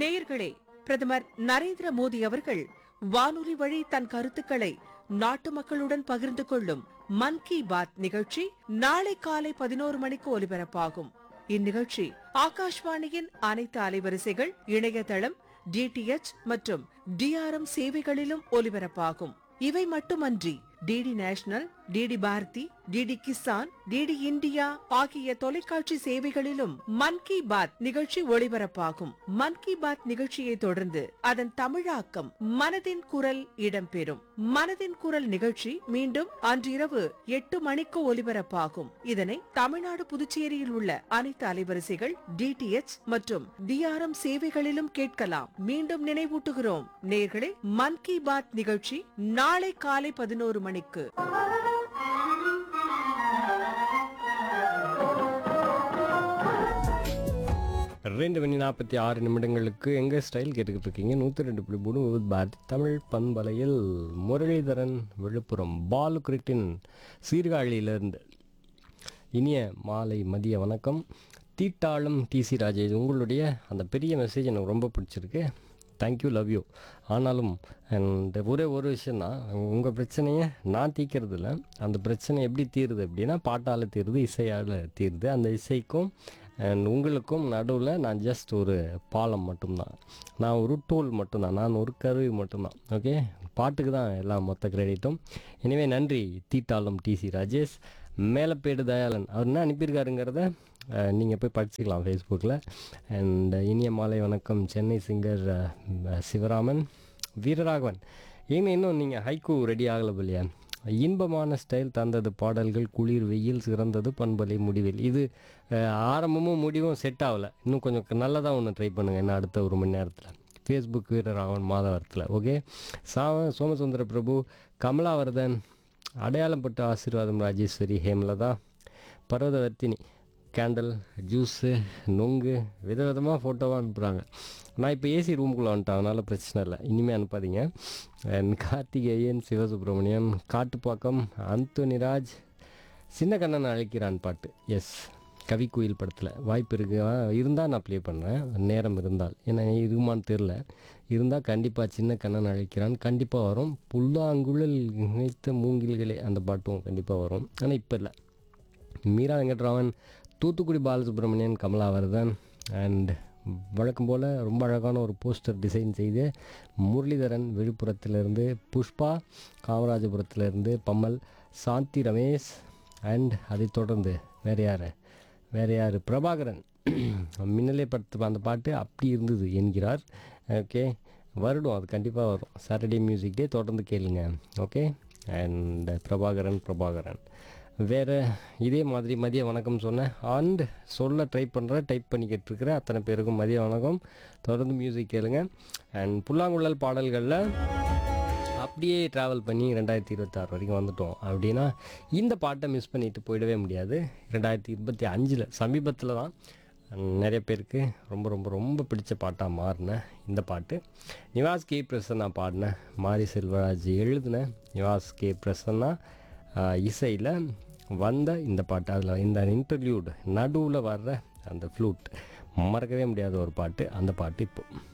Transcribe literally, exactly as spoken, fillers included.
நேயர்களே, பிரதமர் நரேந்திர மோடி அவர்கள் வானொலி வழி தன் கருத்துக்களை நாட்டு மக்களுடன் பகிர்ந்து கொள்ளும் மன் கி பாத் நிகழ்ச்சி நாளை காலை பதினோரு மணிக்கு ஒலிபரப்பாகும். இந்நிகழ்ச்சி ஆகாஷ்வாணியின் அனைத்து அலைவரிசைகள், இணையதளம், டிடிஎச் மற்றும் டிஆர்எம் சேவைகளிலும் ஒலிபரப்பாகும். இவை மட்டுமன்றி DD national, DD Bharathi, DD Kisan, DD India ஆகிய தொலைக்காட்சி சேவைகளிலும் மன் கி பாத் நிகழ்ச்சி ஒளிபரப்பாகும். மன் கி பாத் நிகழ்ச்சியை தொடர்ந்து அதன் தமிழாக்கம் மனதின் குரல் இடம்பெறும். மனதின் குரல் நிகழ்ச்சி மீண்டும் அன்றிரவு எட்டு மணிக்கு ஒலிபரப்பாகும். இதனை தமிழ்நாடு, புதுச்சேரியில் உள்ள அனைத்து அலைவரிசைகள், டிடிஎச் மற்றும் டிஆர்எம் சேவைகளிலும் கேட்கலாம். மீண்டும் நினைவூட்டுகிறோம் நேயர்களே, மன் கி பாத் நிகழ்ச்சி நாளை காலை பதினோரு மணிக்கு. ரெண்டு மணி நாற்பத்தி ஆறு நிமிடங்களுக்கு எங்கள் ஸ்டைல் கேட்டுக்கிட்டு இருக்கீங்க. நூற்றி ரெண்டு புள்ளி மூணு வித் பாரதி தமிழ் பண்பலையில். முரளிதரன் விழுப்புரம் பாலுகிரிட்டின் சீர்காழியிலிருந்து இனிய மாலை மதிய வணக்கம். தீட்டாளம் டிசி ராஜேஷ், உங்களுடைய அந்த பெரிய மெசேஜ் எனக்கு ரொம்ப பிடிச்சிருக்கு. Thank you, love you. ஆனாலும் அண்ட் ஒரே ஒரு விஷயந்தான், உங்கள் பிரச்சனையை நான் தீர்க்கறது இல்லை. அந்த பிரச்சனை எப்படி தீருது அப்படின்னா பாட்டால் தீருது, இசையால் தீருது. அந்த இசைக்கும் அண்ட் உங்களுக்கும் நடுவில் நான் ஜஸ்ட் ஒரு பாலம் மட்டும்தான், நான் ஒரு டூல் மட்டும்தான், நான் ஒரு கருவி மட்டும்தான். ஓகே, பாட்டுக்கு தான் எல்லாம் மொத்த கிரெடிட்டும். எனவே நன்றி தீட்டாளம் டிசி ராஜேஷ். மேலப்பேடு தயாளன் அவர் என்ன அனுப்பியிருக்காருங்கிறத நீங்கள் போய் படிச்சுக்கலாம் ஃபேஸ்புக்கில். அண்ட் இனிய மாலை வணக்கம் சென்னை சிங்கர் சிவராமன். வீரராகவன், ஏங்க இன்னும் நீங்கள் ஹைக்கூ ரெடி ஆகலை இல்லையா? இன்பமான ஸ்டைல் தந்தது பாடல்கள், குளிர் வெயில் சிறந்தது பண்பலை முடிவில். இது ஆரம்பமும் முடிவும் செட் ஆகலை. இன்னும் கொஞ்சம் நல்லதாக ஒன்று ட்ரை பண்ணுங்கள் என்ன அடுத்த ஒரு மணி நேரத்தில். ஃபேஸ்புக் வீரராகவன் மாதவரத்தில். ஓகே, சாம சோமசுந்தர பிரபு, கமலாவர்தன், அடையாளம் பட்ட ஆசீர்வாதம் ராஜேஸ்வரி, ஹேம்லதா, பர்வதவர்த்தினி, கேண்டல், ஜூஸு, நொங்கு, விதவிதமாக ஃபோட்டோவாக அனுப்புகிறாங்க. நான் இப்போ ஏசி ரூமுக்குள்ளே வந்துட்டேன், அதனால் பிரச்சனை இல்லை, இனிமேல் அனுப்பாதீங்க. அண்ட் கார்த்திகேயன், சிவசுப்ரமணியம், காட்டுப்பாக்கம், அந்தோனிராஜ், சின்ன கண்ணன் அழைக்கிறான் பாட்டு. எஸ், கவி கோயில் படத்தில் வாய்ப்பு இருக்கு இருந்தால் நான் ப்ளே பண்ணுறேன், நேரம் இருந்தால். ஏன்னா இருக்குமான்னு தெரில, இருந்தால் கண்டிப்பாக சின்ன கண்ணன் அழைக்கிறான் கண்டிப்பாக வரும். புல்லாங்குழல் நினைத்த மூங்கில்களே அந்த பாட்டும் கண்டிப்பாக வரும், ஆனால் இப்போ இல்லை. மீரா வெங்கட்ராமன், தூத்துக்குடி பாலசுப்ரமணியன், கமலாவர்தன். அண்ட் வழக்கம் போல் ரொம்ப அழகான ஒரு போஸ்டர் டிசைன் செய்து முரளிதரன் விழுப்புரத்திலிருந்து, புஷ்பா காமராஜபுரத்திலிருந்து, பம்மல், சாந்தி ரமேஷ். அண்ட் அதை தொடர்ந்து வேறு யார் வேறு யார் பிரபாகரன், மின்னலே படுத்து அந்த பாட்டு அப்படி இருந்தது என்கிறார். ஓகே, வருடம் அது கண்டிப்பாக வரும். சாட்டர்டே மியூசிக் டே தொடர்ந்து கேளுங்க. ஓகே, அண்ட் பிரபாகரன் பிரபாகரன் வேறு இதே மாதிரி மதிய வணக்கம் சொன்னேன். அண்ட் சொல்ல ட்ரை பண்ணுறேன், டைப் பண்ணிக்கிட்டு இருக்கிற அத்தனை பேருக்கும் மதிய வணக்கம். தொடர்ந்து மியூசிக் கேளுங்க. அண்ட் புல்லாங்குழல் பாடல்களில் அப்படியே ட்ராவல் பண்ணி ரெண்டாயிரத்தி இருபத்தாறு வரைக்கும் வந்துட்டோம் அப்படின்னா இந்த பாட்டை மிஸ் பண்ணிட்டு போயிடவே முடியாது. ரெண்டாயிரத்தி இருபத்தி அஞ்சில் சமீபத்தில் தான் நிறைய பேருக்கு ரொம்ப ரொம்ப ரொம்ப பிடிச்ச பாட்டாக மாறின இந்த பாட்டு. நிவாஸ் கே பிரசன்னா பாடின, மாரி செல்வராஜ் எழுதின, நிவாஸ் கே பிரசன்னா இசையில் வந்த இந்த பாட்டு. அதில் இந்த இன்டர்வியூட் நடுவில் வர்ற அந்த ஃப்ளூட் மறக்கவே முடியாத ஒரு பாட்டு. அந்த பாட்டு இப்போ